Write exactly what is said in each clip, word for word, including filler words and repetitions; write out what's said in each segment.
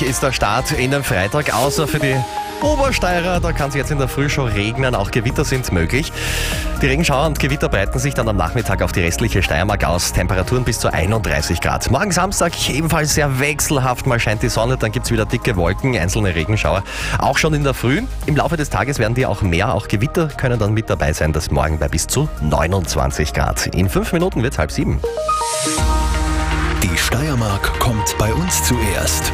Sonnig ist der Start in den Freitag, außer für die Obersteirer. Da kann es jetzt in der Früh schon regnen, auch Gewitter sind möglich. Die Regenschauer und Gewitter breiten sich dann am Nachmittag auf die restliche Steiermark aus. Temperaturen bis zu einunddreißig Grad. Morgen Samstag ebenfalls sehr wechselhaft. Mal scheint die Sonne, dann gibt es wieder dicke Wolken, einzelne Regenschauer. Auch schon in der Früh. Im Laufe des Tages werden die auch mehr. Auch Gewitter können dann mit dabei sein. Das morgen bei bis zu neunundzwanzig Grad. In fünf Minuten wird es halb sieben. Die Steiermark kommt bei uns zuerst.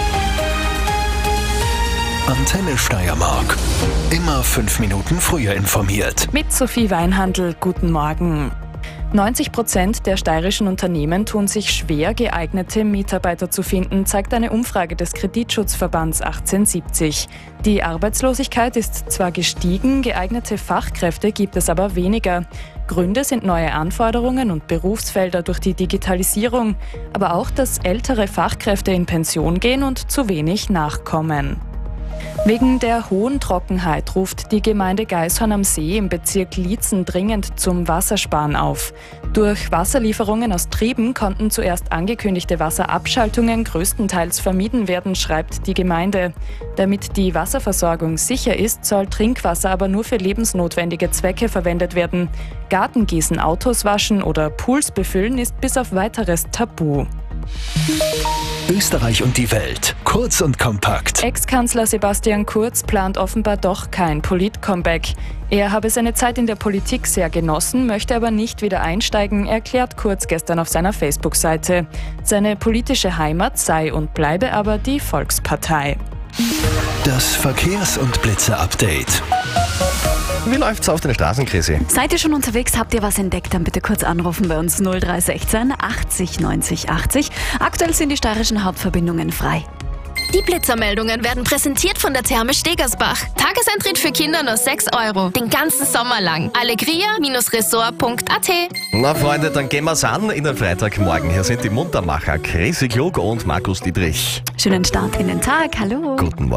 Antenne Steiermark. Immer fünf Minuten früher informiert. Mit Sophie Weinhandl, guten Morgen. neunzig Prozent der steirischen Unternehmen tun sich schwer, geeignete Mitarbeiter zu finden, zeigt eine Umfrage des Kreditschutzverbands achtzehnhundertsiebzig. Die Arbeitslosigkeit ist zwar gestiegen, geeignete Fachkräfte gibt es aber weniger. Gründe sind neue Anforderungen und Berufsfelder durch die Digitalisierung, aber auch, dass ältere Fachkräfte in Pension gehen und zu wenig nachkommen. Wegen der hohen Trockenheit ruft die Gemeinde Gaishorn am See im Bezirk Liezen dringend zum Wassersparen auf. Durch Wasserlieferungen aus Trieben konnten zuerst angekündigte Wasserabschaltungen größtenteils vermieden werden, schreibt die Gemeinde. Damit die Wasserversorgung sicher ist, soll Trinkwasser aber nur für lebensnotwendige Zwecke verwendet werden. Gartengießen, Autos waschen oder Pools befüllen ist bis auf weiteres tabu. Österreich und die Welt. Kurz und kompakt. Ex-Kanzler Sebastian Kurz plant offenbar doch kein Polit-Comeback. Er habe seine Zeit in der Politik sehr genossen, möchte aber nicht wieder einsteigen, erklärt Kurz gestern auf seiner Facebook-Seite. Seine politische Heimat sei und bleibe aber die Volkspartei. Das Verkehrs- und Blitze-Update. Wie läuft's auf den Straßen, Chrissy? Seid ihr schon unterwegs? Habt ihr was entdeckt? Dann bitte kurz anrufen bei uns null drei eins sechs achtzig neunzig achtzig. Aktuell sind die steirischen Hauptverbindungen frei. Die Blitzermeldungen werden präsentiert von der Therme Stegersbach. Tageseintritt für Kinder nur sechs Euro. Den ganzen Sommer lang. Allegria Resort Punkt at. Na Freunde, dann gehen wir's an in den Freitagmorgen. Hier sind die Muntermacher Chrissy Klug und Markus Dietrich. Schönen Start in den Tag. Hallo. Guten Morgen.